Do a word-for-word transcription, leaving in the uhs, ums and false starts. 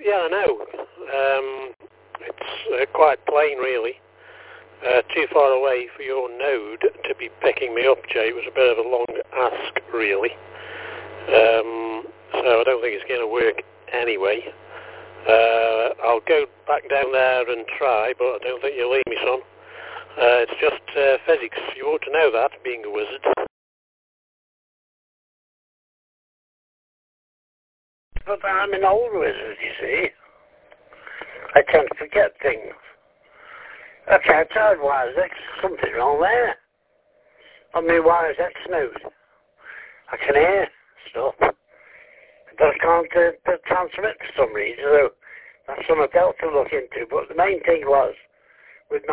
yeah, I know. Um, it's uh, quite plain, really. Uh, too far away for your node to be picking me up, Jay. It was a bit of a long ask, really. Um, so I don't think it's going to work anyway. Uh, I'll go back down there and try, but I don't think you'll leave me, son. Uh, it's just uh, physics. You ought to know that, being a wizard. But I'm an old wizard, you see. I tend to forget things. Okay, I tried Wires X, something wrong there. On my Wires X node. I can hear stuff, but I can't uh, transmit for some reason, so that's something else to look into. But the main thing was,